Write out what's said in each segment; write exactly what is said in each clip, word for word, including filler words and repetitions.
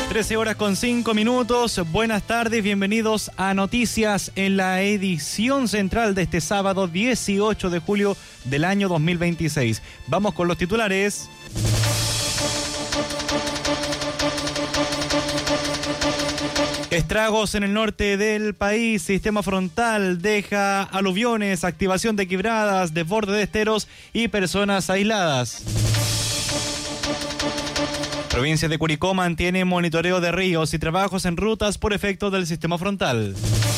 trece horas con cinco minutos. Buenas tardes, bienvenidos a Noticias en la edición central de este sábado dieciocho de julio del año dos mil veintiséis. Vamos con los titulares. Estragos en el norte del país, sistema frontal deja aluviones, activación de quebradas, desborde de esteros y personas aisladas. Provincia de Curicó mantiene monitoreo de ríos y trabajos en rutas por efecto del sistema frontal.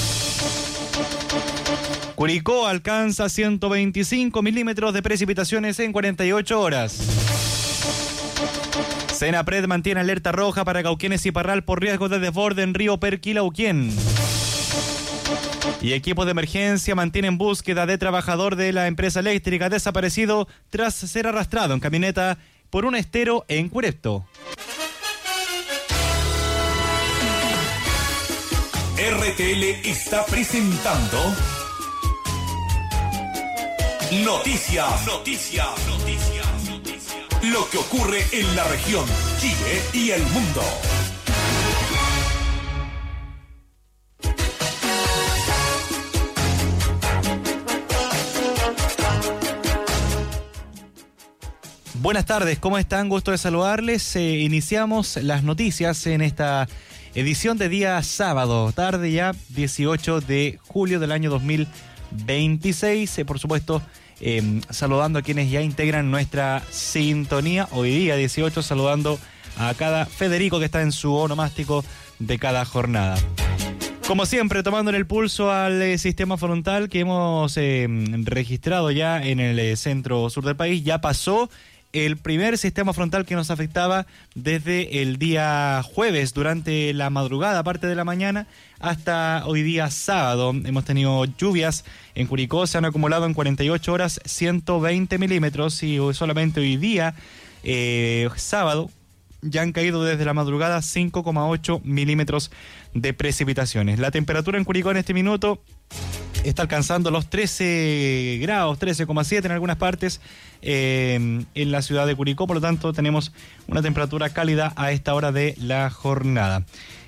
Curicó alcanza ciento veinticinco milímetros de precipitaciones en cuarenta y ocho horas. Senapred mantiene alerta roja para Cauquenes y Parral por riesgo de desborde en río Perquilauquén. Y equipos de emergencia mantienen búsqueda de trabajador de la empresa eléctrica desaparecido tras ser arrastrado en camioneta por un estero en Curepto. R T L está presentando Noticias, Noticias, Noticias, Noticias. Lo que ocurre en la región, Chile y el mundo. Buenas tardes, ¿cómo están? Gusto de saludarles. Eh, iniciamos las noticias en esta edición de día sábado, tarde ya, dieciocho de julio del año dos mil veintiséis. Eh, por supuesto, eh, saludando a quienes ya integran nuestra sintonía. Hoy día dieciocho, saludando a cada Federico que está en su onomástico de cada jornada. Como siempre, tomándole el pulso al eh, sistema frontal que hemos eh, registrado ya en el eh, centro sur del país. Ya pasó el primer sistema frontal que nos afectaba desde el día jueves, durante la madrugada, parte de la mañana, hasta hoy día sábado. Hemos tenido lluvias en Curicó, se han acumulado en cuarenta y ocho horas ciento veinte milímetros y solamente hoy día, eh, sábado, ya han caído desde la madrugada cinco coma ocho milímetros de precipitaciones. La temperatura en Curicó en este minuto está alcanzando los trece grados, trece coma siete en algunas partes eh, en la ciudad de Curicó. Por lo tanto, tenemos una temperatura cálida a esta hora de la jornada.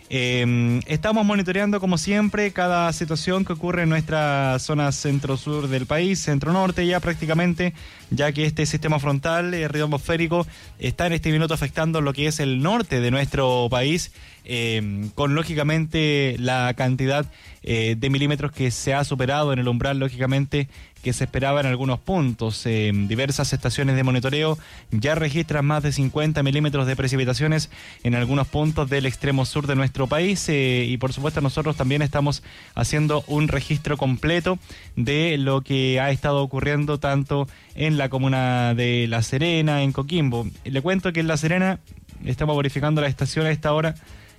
Eh, estamos monitoreando, como siempre, cada situación que ocurre en nuestra zona centro-sur del país, centro-norte ya prácticamente, ya que este sistema frontal, eh, río atmosférico, está en este minuto afectando lo que es el norte de nuestro país, eh, con lógicamente la cantidad eh, de milímetros que se ha superado en el umbral, lógicamente, que se esperaba en algunos puntos. Eh, diversas estaciones de monitoreo ya registran más de cincuenta milímetros de precipitaciones en algunos puntos del extremo sur de nuestro país, eh, y por supuesto nosotros también estamos haciendo un registro completo de lo que ha estado ocurriendo tanto en la comuna de La Serena, en Coquimbo. Le cuento que en La Serena estamos verificando la estación a esta hora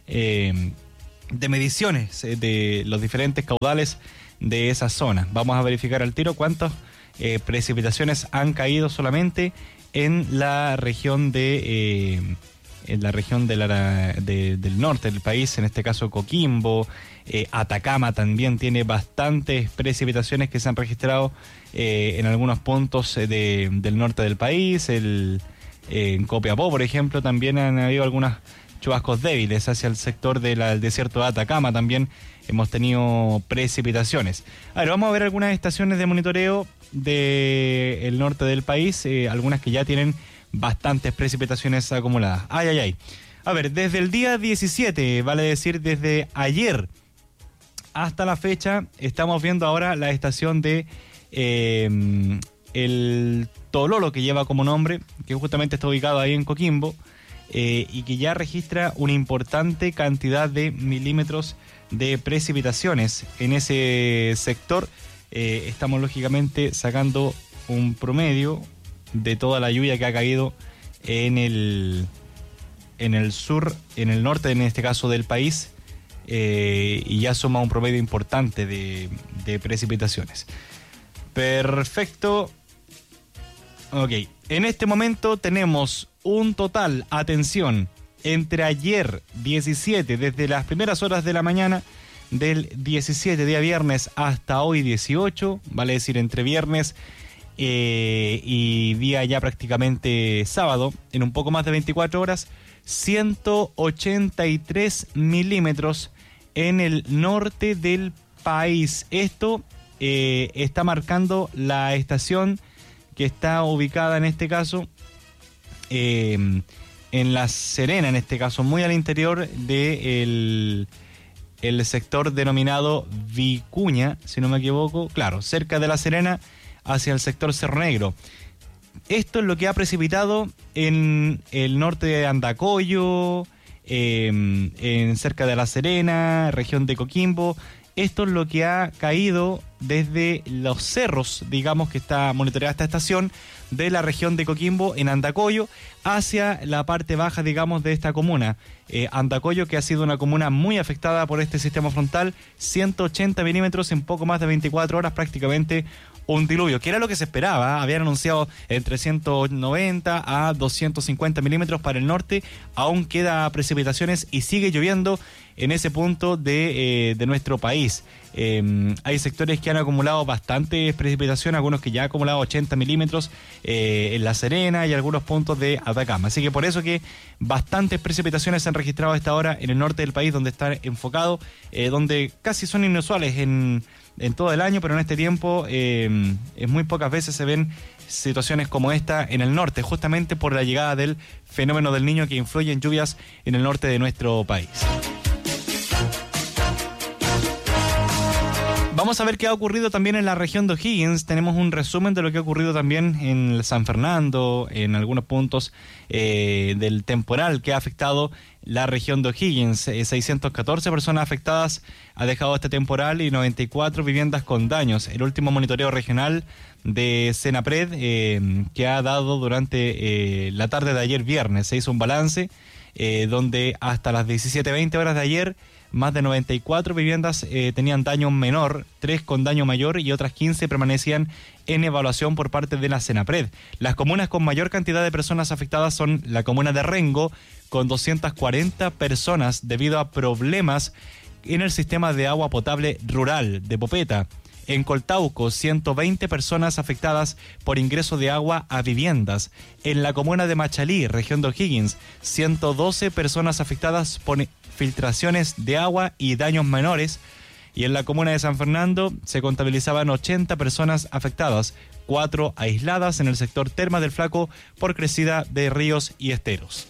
eh, de mediciones eh, de los diferentes caudales de esa zona. Vamos a verificar al tiro cuántas eh, precipitaciones han caído solamente en la región de eh, en la región de la, de, del norte del país, en este caso Coquimbo. eh, Atacama también tiene bastantes precipitaciones que se han registrado eh, en algunos puntos de, del norte del país. El, eh, en Copiapó, por ejemplo, también han habido algunos chubascos débiles. Hacia el sector del desierto de Atacama también hemos tenido precipitaciones. A ver, vamos a ver algunas estaciones de monitoreo del norte del país, eh, algunas que ya tienen bastantes precipitaciones acumuladas. Ay, ay, ay. A ver, desde el día diecisiete, vale decir desde ayer hasta la fecha, estamos viendo ahora la estación de eh, el Tololo, que lleva como nombre, que justamente está ubicado ahí en Coquimbo, eh, y que ya registra una importante cantidad de milímetros de precipitaciones en ese sector. Eh, estamos lógicamente sacando un promedio de toda la lluvia que ha caído en el en el sur, en el norte en este caso del país, eh, y ya suma un promedio importante de, de precipitaciones. Perfecto. Ok, en este momento tenemos un total, atención, entre ayer diecisiete, desde las primeras horas de la mañana del diecisiete, día viernes, hasta hoy dieciocho, vale decir entre viernes eh, y día ya prácticamente sábado, en un poco más de veinticuatro horas, ciento ochenta y tres milímetros en el norte del país. Esto eh, está marcando la estación que está ubicada en este caso eh, en La Serena, en este caso muy al interior del el sector denominado Vicuña, si no me equivoco, claro, cerca de La Serena hacia el sector Cerro Negro. Esto es lo que ha precipitado en el norte de Andacollo, eh, en cerca de La Serena, región de Coquimbo. Esto es lo que ha caído desde los cerros, digamos, que está monitoreada esta estación, de la región de Coquimbo en Andacollo hacia la parte baja, digamos, de esta comuna. Eh, Andacollo, que ha sido una comuna muy afectada por este sistema frontal, ciento ochenta milímetros en poco más de veinticuatro horas, prácticamente un diluvio, que era lo que se esperaba. Habían anunciado entre ciento noventa a doscientos cincuenta milímetros para el norte. Aún queda precipitaciones y sigue lloviendo en ese punto de, eh, de nuestro país. Eh, hay sectores que han acumulado bastante precipitación, algunos que ya han acumulado ochenta milímetros eh, en La Serena y algunos puntos de Atacama. Así que por eso que bastantes precipitaciones se han registrado a esta hora en el norte del país, donde está enfocado, eh, donde casi son inusuales en, en todo el año, pero en este tiempo eh, en muy pocas veces se ven situaciones como esta en el norte, justamente por la llegada del fenómeno del Niño, que influye en lluvias en el norte de nuestro país. Vamos a ver qué ha ocurrido también en la región de O'Higgins. Tenemos un resumen de lo que ha ocurrido también en San Fernando, en algunos puntos eh, del temporal que ha afectado la región de O'Higgins. Eh, seiscientas catorce personas afectadas ha dejado este temporal y noventa y cuatro viviendas con daños. El último monitoreo regional de Senapred eh, que ha dado durante eh, la tarde de ayer viernes, se hizo un balance eh, donde hasta las diecisiete veinte horas de ayer más de noventa y cuatro viviendas eh, tenían daño menor, tres con daño mayor y otras quince permanecían en evaluación por parte de la Senapred. Las comunas con mayor cantidad de personas afectadas son la comuna de Rengo, con doscientas cuarenta personas debido a problemas en el sistema de agua potable rural de Popeta. En Coltauco, ciento veinte personas afectadas por ingreso de agua a viviendas. En la comuna de Machalí, región de O'Higgins, ciento doce personas afectadas por filtraciones de agua y daños menores. Y en la comuna de San Fernando se contabilizaban ochenta personas afectadas, cuatro aisladas en el sector Termas del Flaco por crecida de ríos y esteros.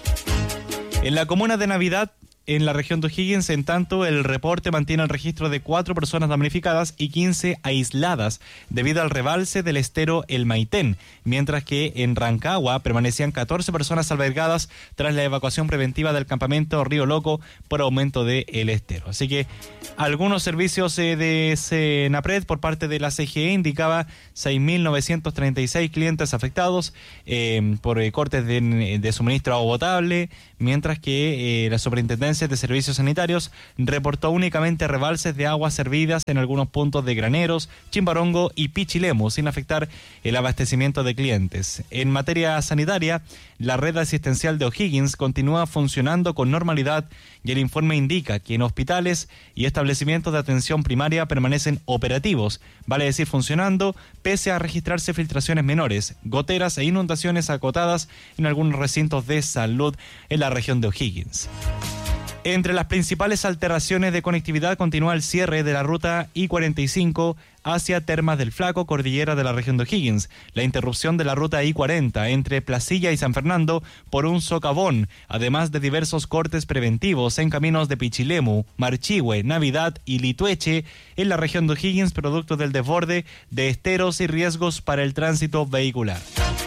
En la comuna de Navidad, en la región de O'Higgins, en tanto, el reporte mantiene el registro de cuatro personas damnificadas y quince aisladas debido al rebalse del estero El Maitén, mientras que en Rancagua permanecían catorce personas albergadas tras la evacuación preventiva del campamento Río Loco por aumento del estero. Así que algunos servicios eh, de Senapred por parte de la C G E indicaba seis mil novecientos treinta y seis clientes afectados eh, por eh, cortes de, de suministro de agua potable, mientras que eh, la superintendencia de Servicios Sanitarios reportó únicamente rebalses de aguas servidas en algunos puntos de Graneros, Chimbarongo y Pichilemu, sin afectar el abastecimiento de clientes. En materia sanitaria, la red asistencial de O'Higgins continúa funcionando con normalidad y el informe indica que en hospitales y establecimientos de atención primaria permanecen operativos, vale decir funcionando, pese a registrarse filtraciones menores, goteras e inundaciones acotadas en algunos recintos de salud en la región de O'Higgins. Entre las principales alteraciones de conectividad continúa el cierre de la ruta I cuarenta y cinco hacia Termas del Flaco, cordillera de la región de O'Higgins, la interrupción de la ruta I cuarenta entre Placilla y San Fernando por un socavón, además de diversos cortes preventivos en caminos de Pichilemu, Marchihue, Navidad y Litueche en la región de O'Higgins, producto del desborde de esteros y riesgos para el tránsito vehicular.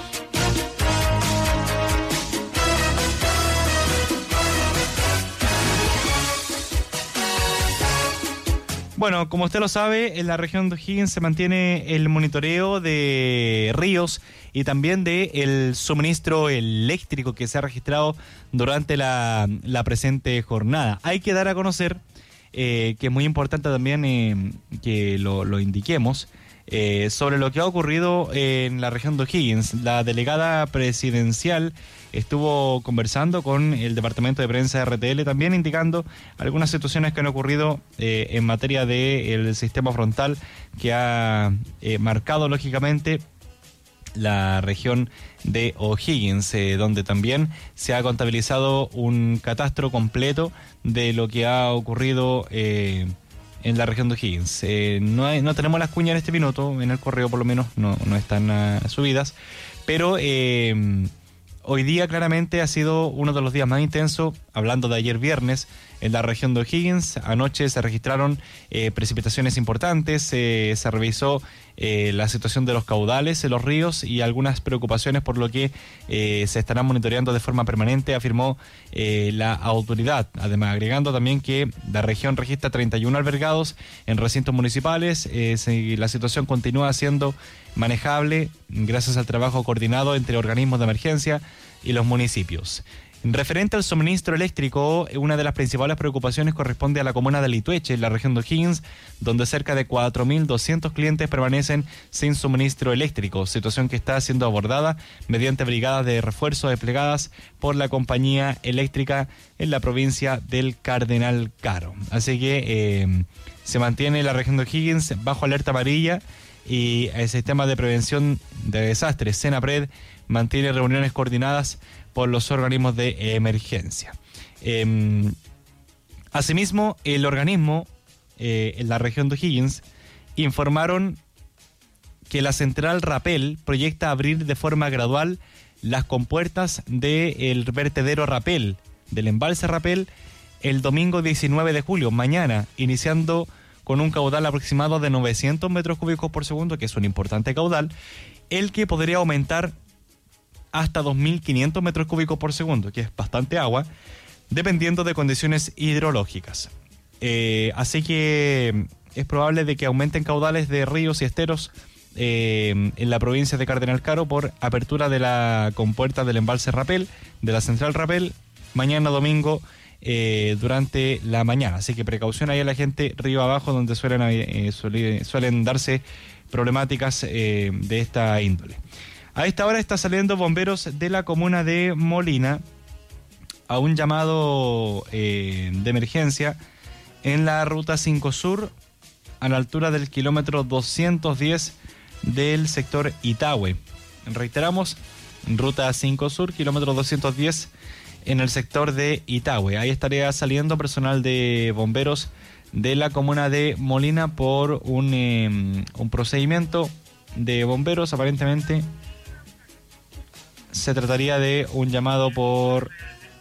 Bueno, como usted lo sabe, en la región de O'Higgins se mantiene el monitoreo de ríos y también de el suministro eléctrico que se ha registrado durante la, la presente jornada. Hay que dar a conocer, eh, que es muy importante también eh, que lo, lo indiquemos, eh, sobre lo que ha ocurrido en la región de O'Higgins. La delegada presidencial estuvo conversando con el departamento de prensa de R T L, también indicando algunas situaciones que han ocurrido eh, en materia del sistema frontal que ha eh, marcado lógicamente la región de O'Higgins, eh, donde también se ha contabilizado un catastro completo de lo que ha ocurrido eh, en la región de O'Higgins. Eh, no, hay, no tenemos las cuñas en este minuto, en el correo por lo menos no, no están uh, subidas, pero eh, hoy día claramente ha sido uno de los días más intensos, hablando de ayer viernes, en la región de O'Higgins. Anoche se registraron eh, precipitaciones importantes, eh, se revisó eh, la situación de los caudales en los ríos y algunas preocupaciones por lo que eh, se estarán monitoreando de forma permanente, afirmó eh, la autoridad. Además, agregando también que la región registra treinta y uno albergados en recintos municipales. Eh, se, la situación continúa siendo manejable gracias al trabajo coordinado entre organismos de emergencia y los municipios. Referente al suministro eléctrico, una de las principales preocupaciones corresponde a la comuna de Litueche, en la región de O'Higgins, donde cerca de cuatro mil doscientos clientes permanecen sin suministro eléctrico, situación que está siendo abordada mediante brigadas de refuerzo desplegadas por la compañía eléctrica en la provincia del Cardenal Caro. Así que eh, se mantiene la región de O'Higgins bajo alerta amarilla y el sistema de prevención de desastres, SENAPRED, mantiene reuniones coordinadas por los organismos de emergencia. Eh, asimismo, el organismo eh, en la región de O'Higgins informaron que la central Rapel proyecta abrir de forma gradual las compuertas del vertedero Rapel, del embalse Rapel, el domingo diecinueve de julio, mañana, iniciando con un caudal aproximado de novecientos metros cúbicos por segundo, que es un importante caudal, el que podría aumentar hasta dos mil quinientos metros cúbicos por segundo, que es bastante agua, dependiendo de condiciones hidrológicas. Eh, así que es probable de que aumenten caudales de ríos y esteros eh, en la provincia de Cardenal Caro por apertura de la compuerta del embalse Rapel, de la central Rapel, mañana domingo eh, durante la mañana. Así que precaución ahí a la gente río abajo, donde suelen, eh, suelen, suelen darse problemáticas eh, de esta índole. A esta hora está saliendo bomberos de la comuna de Molina a un llamado eh, de emergencia en la ruta cinco Sur, a la altura del kilómetro doscientos diez del sector Itahue. Reiteramos, ruta cinco Sur, kilómetro doscientos diez en el sector de Itahue. Ahí estaría saliendo personal de bomberos de la comuna de Molina por un, eh, un procedimiento de bomberos. Aparentemente se trataría de un llamado por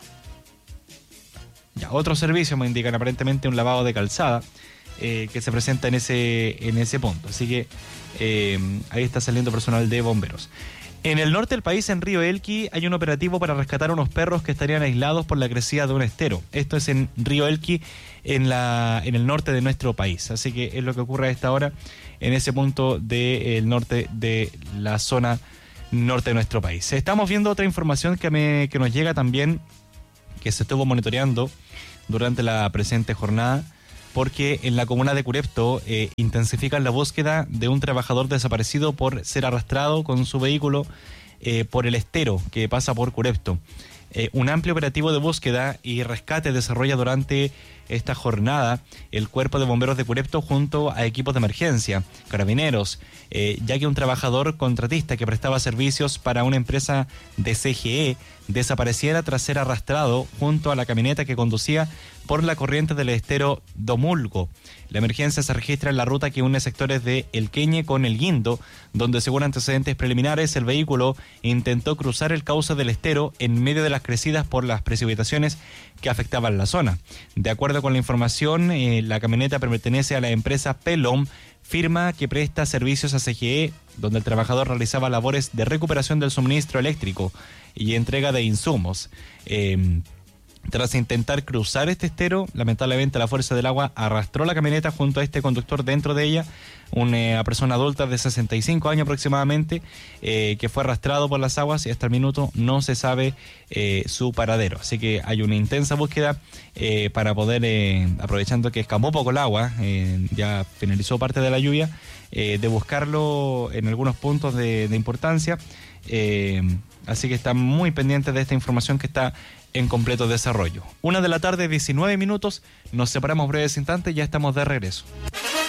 ya, otro servicio, me indican, aparentemente un lavado de calzada eh, que se presenta en ese, en ese punto. Así que eh, ahí está saliendo personal de bomberos. En el norte del país, en Río Elqui, hay un operativo para rescatar unos perros que estarían aislados por la crecida de un estero. Esto es en Río Elqui, en, la, en el norte de nuestro país. Así que es lo que ocurre a esta hora en ese punto del norte de la zona norte de nuestro país. Estamos viendo otra información que, me, que nos llega también, que se estuvo monitoreando durante la presente jornada, porque en la comuna de Curepto eh, intensifican la búsqueda de un trabajador desaparecido por ser arrastrado con su vehículo eh, por el estero que pasa por Curepto. Eh, un amplio operativo de búsqueda y rescate desarrolla durante esta jornada el Cuerpo de Bomberos de Curepto junto a equipos de emergencia, carabineros, eh, ya que un trabajador contratista que prestaba servicios para una empresa de C G E desapareciera tras ser arrastrado junto a la camioneta que conducía por la corriente del estero Domulgo. La emergencia se registra en la ruta que une sectores de El Queñe con El Guindo, donde según antecedentes preliminares el vehículo intentó cruzar el cauce del estero en medio de las crecidas por las precipitaciones que afectaban la zona. De acuerdo con la información, eh, la camioneta pertenece a la empresa Pelom, firma que presta servicios a C G E, donde el trabajador realizaba labores de recuperación del suministro eléctrico y entrega de insumos. Eh, Tras intentar cruzar este estero, lamentablemente la fuerza del agua arrastró la camioneta junto a este conductor dentro de ella, una persona adulta de sesenta y cinco años aproximadamente, eh, que fue arrastrado por las aguas y hasta el minuto no se sabe eh, su paradero. Así que hay una intensa búsqueda eh, para poder, eh, aprovechando que escapó poco el agua, eh, ya finalizó parte de la lluvia, eh, de buscarlo en algunos puntos de, de importancia. Eh, así que están muy pendientes de esta información que está en completo desarrollo. Una de la tarde, diecinueve minutos, nos separamos breves instantes y ya estamos de regreso.